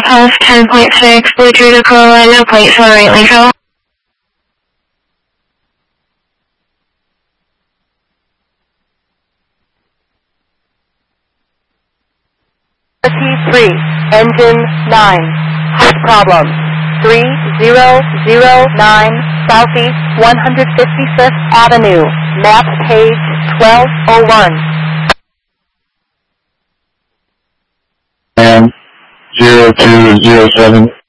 Pulse 10.6, Bluetooth to Carolina, plate for right lethal. T3, engine 9, house problem, 3009 Southeast 155th Avenue, map page 1201. And 0207.